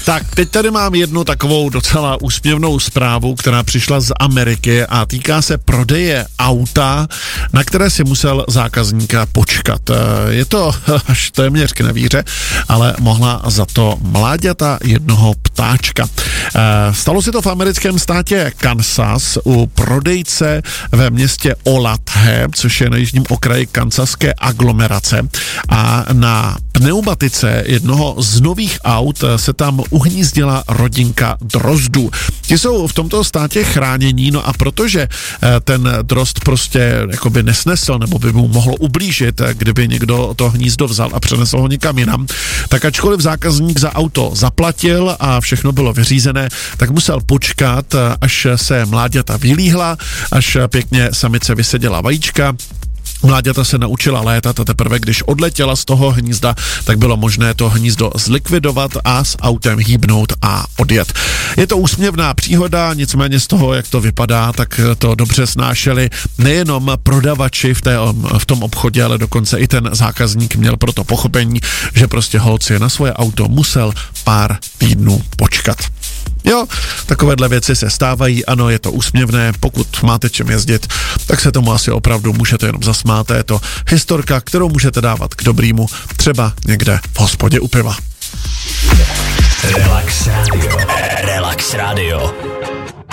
Tak, teď tady mám jednu takovou docela úsměvnou zprávu, která přišla z Ameriky a týká se prodeje auta, na které si musel zákazníka počkat. Je to až téměř k nevíře, ale mohla za to mláďata jednoho ptáčka. Stalo se to v americkém státě Kansas u prodejce ve městě Olathe, což je na jižním okraji kansaské aglomerace, a na pneumatice jednoho z nových aut se tam uhnízdila rodinka drozdů. Ti jsou v tomto státě chránění, no a protože ten drozd prostě jakoby nesnesl, nebo by mu mohlo ublížit, kdyby někdo to hnízdo vzal a přenesl ho někam jinam, tak ačkoliv zákazník za auto zaplatil a všechno bylo vyřízené, tak musel počkat, až se mláďata vylíhla, až pěkně samice vyseděla vajíčka. Mláďata se naučila létat a teprve, když odletěla z toho hnízda, tak bylo možné to hnízdo zlikvidovat a s autem hýbnout a odjet. Je to úsměvná příhoda, nicméně z toho, jak to vypadá, tak to dobře snášeli nejenom prodavači v tom obchodě, ale dokonce i ten zákazník měl proto pochopení, že prostě holci na svoje auto musel pár týdnů počkat. Jo, takovéhle věci se stávají, ano, je to úsměvné, pokud máte čem jezdit, tak se tomu asi opravdu můžete jenom zasmát, je to historka, kterou můžete dávat k dobrýmu, třeba někde v hospodě u piva. Relax Radio. Relax Radio.